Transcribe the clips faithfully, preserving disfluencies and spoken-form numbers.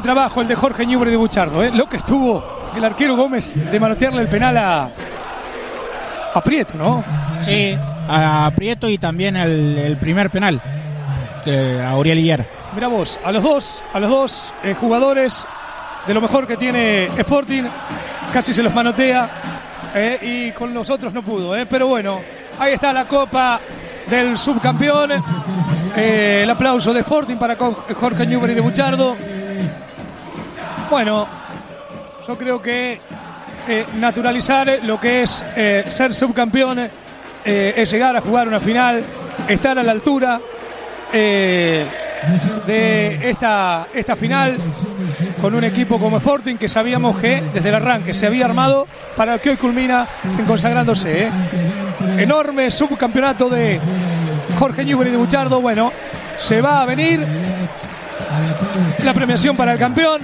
trabajo el de Jorge Newbery de Buchardo, ¿eh? Lo que estuvo el arquero Gómez de manotearle el penal a, a Prieto, ¿no? Sí, a Prieto y también el, el primer penal eh, a Uriel Higuera. Mira vos, a los dos, a los dos eh, jugadores de lo mejor que tiene Sporting, casi se los manotea eh, y con los otros no pudo, eh, pero bueno, ahí está la copa del subcampeón. Eh, el aplauso de Sporting para Jorge Newbery de Buchardo. Bueno, yo creo que eh, naturalizar lo que es eh, ser subcampeón eh, es llegar a jugar una final, estar a la altura eh, de esta, esta final con un equipo como Sporting que sabíamos que desde el arranque se había armado para el que hoy culmina en consagrándose. ¿eh? Enorme subcampeonato de Jorge Newbery de Buchardo. Bueno, se va a venir la premiación para el campeón.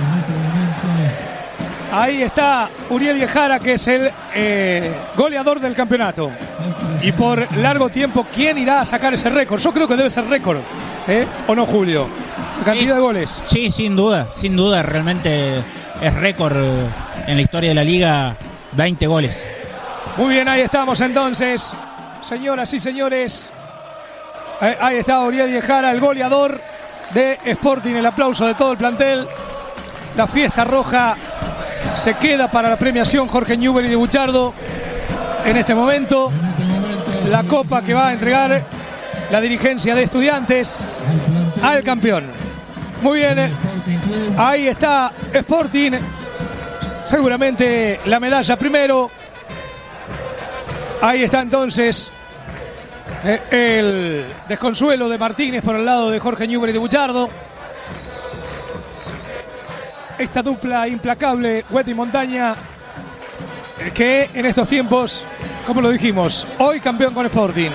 Ahí está Uriel Higuera, que es el eh, goleador del campeonato. Y por largo tiempo, ¿quién irá a sacar ese récord? Yo creo que debe ser récord, ¿eh? ¿O no, Julio? La cantidad sí, de goles. Sí, sin duda, sin duda. Realmente es récord en la historia de la liga, veinte goles. Muy bien, ahí estamos entonces. Señoras y señores, ahí está Uriel Higuera, el goleador de Sporting. El aplauso de todo el plantel. La fiesta roja se queda para la premiación Jorge Newbery de Buchardo. En este momento, la copa que va a entregar la dirigencia de Estudiantes al campeón. Muy bien, ahí está Sporting. Seguramente la medalla primero. Ahí está entonces eh, el desconsuelo de Martínez por el lado de Jorge Newbery de Buchardo. Esta dupla implacable, Huete y Montaña, eh, que en estos tiempos, como lo dijimos, hoy campeón con Sporting.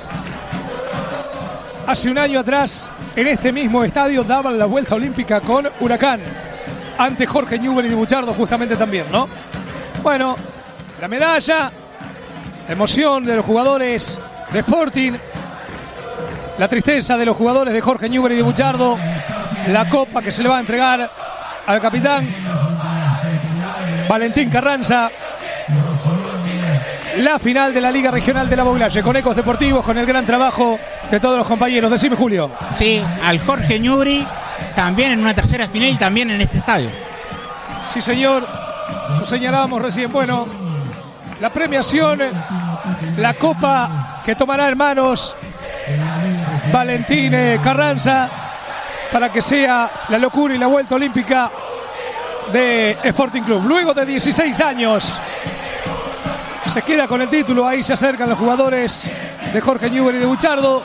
Hace un año atrás, en este mismo estadio, daban la vuelta olímpica con Huracán. Ante Jorge Newbery de Buchardo justamente también, ¿no? Bueno, la medalla, la emoción de los jugadores de Sporting, la tristeza de los jugadores de Jorge Newbery de Buchardo, la copa que se le va a entregar al capitán Valentín Carranza, la final de la Liga Regional de la Boglaye, con ecos deportivos, con el gran trabajo de todos los compañeros. Decime, Julio. Sí, al Jorge Newbery también en una tercera final y también en este estadio. Sí, señor, lo señalábamos recién. Bueno, la premiación, la copa que tomará en manos Valentín Carranza para que sea la locura y la vuelta olímpica de Sporting Club. Luego de dieciséis años se queda con el título. Ahí se acercan los jugadores de Jorge Newbery de Buchardo.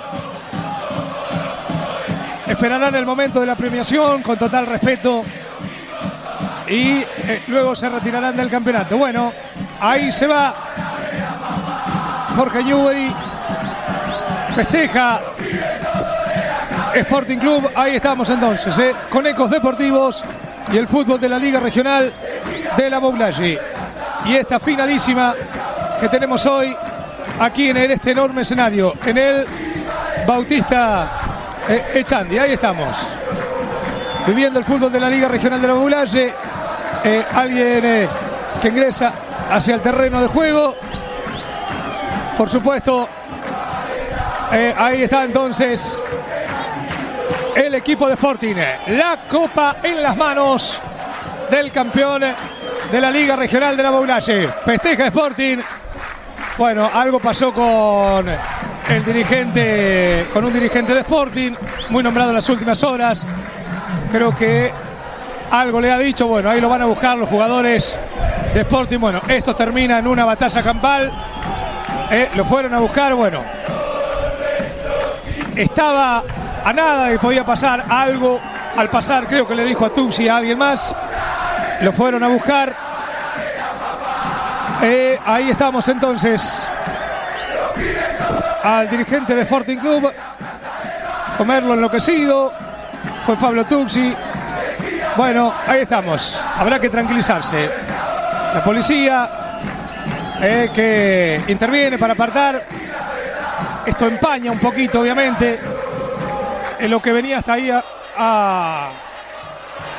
Esperarán el momento de la premiación con total respeto y eh, luego se retirarán del campeonato. Bueno, ahí se va Jorge Newbery, festeja Sporting Club. Ahí estamos entonces, eh, con ecos deportivos y el fútbol de la Liga Regional de la Boglaye. Y esta finalísima que tenemos hoy aquí en este enorme escenario, en el Bautista eh, Echandi. Ahí estamos, viviendo el fútbol de la Liga Regional de la Boglaye. Eh, alguien eh, que ingresa hacia el terreno de juego. Por supuesto, eh, ahí está entonces el equipo de Sporting. La copa en las manos del campeón de la Liga Regional de la Boglaye. Festeja Sporting. Bueno, algo pasó con el dirigente, con un dirigente de Sporting, muy nombrado en las últimas horas. Creo que algo le ha dicho. Bueno, ahí lo van a buscar los jugadores de Sporting. Bueno, esto termina en una batalla campal. Eh, lo fueron a buscar. Bueno, estaba a nada y podía pasar algo. Al pasar, creo que le dijo a Tuxi a alguien más. Lo fueron a buscar. Eh, ahí estamos entonces. Al dirigente de Sporting Club. Comerlo enloquecido. Fue Pablo Tuxi. Bueno, ahí estamos. Habrá que tranquilizarse. La policía eh, que interviene para apartar. Esto empaña un poquito, obviamente, en lo que venía hasta ahí a, a